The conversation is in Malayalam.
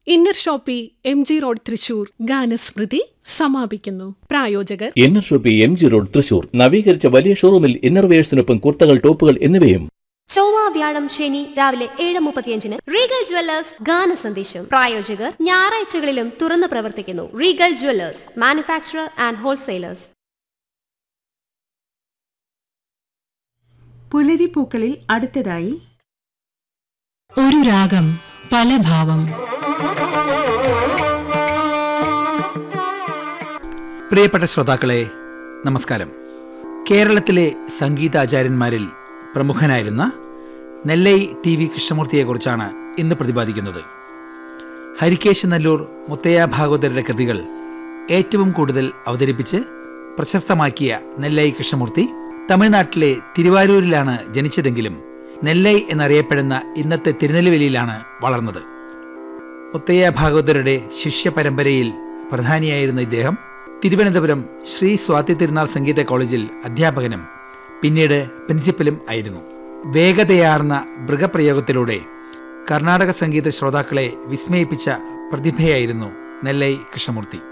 Inner Shopee MG road Thrissur ഗാനസ്മൃതി സമാപിക്കുന്നു. പ്രായോജകർ inner Shopee MG road Thrissur. നവീകരിച്ച വലിയ ഷോറൂമിൽ ഇന്നർവെയേഴ്സിനൊപ്പം കുർത്തകൾ, ടോപ്പുകൾ എന്നിവയും. ചൊവ്വ, വ്യാഴം, ശനി രാവിലെ 7:35 റീഗൽ ജ്വല്ലേഴ്സ് ഗാന സന്ദേശം. പ്രായോജകർ ഞായറാഴ്ചകളിലും തുറന്നു പ്രവർത്തിക്കുന്നു. Regal Jewellers, manufacturer and wholesalers. പുലരിപ്പൂക്കളിൽ അടുത്തതായി ഒരു രാഗം പല ഭാവം. പ്രിയപ്പെട്ട ശ്രോതാക്കളെ, നമസ്കാരം. കേരളത്തിലെ സംഗീതാചാര്യന്മാരിൽ പ്രമുഖനായിരുന്ന നെല്ലൈ TV കൃഷ്ണമൂർത്തിയെക്കുറിച്ചാണ് ഇന്ന് പ്രതിപാദിക്കുന്നത്. ഹരികേശ് നല്ലൂർ, മുത്തയ്യ ഭാഗവതരുടെ കൃതികൾ ഏറ്റവും കൂടുതൽ അവതരിപ്പിച്ച് പ്രശസ്തമാക്കിയ നെല്ലൈ കൃഷ്ണമൂർത്തി തമിഴ്നാട്ടിലെ തിരുവാരൂരിലാണ് ജനിച്ചതെങ്കിലും നെല്ലൈ എന്നറിയപ്പെടുന്ന ഇന്നത്തെ തിരുനെല്ലുവേലിയിലാണ് വളർന്നത്. മുത്തയ്യ ഭാഗവതരുടെ ശിഷ്യ പരമ്പരയിൽ പ്രധാനിയായിരുന്ന ഇദ്ദേഹം തിരുവനന്തപുരം ശ്രീ സ്വാതി തിരുനാൾ സംഗീത കോളേജിൽ അധ്യാപകനും പിന്നീട് പ്രിൻസിപ്പലും ആയിരുന്നു. വേഗതയാർന്ന മൃഗപ്രയോഗത്തിലൂടെ കർണാടക സംഗീത ശ്രോതാക്കളെ വിസ്മയിപ്പിച്ച പ്രതിഭയായിരുന്നു നെല്ലൈ കൃഷ്ണമൂർത്തി.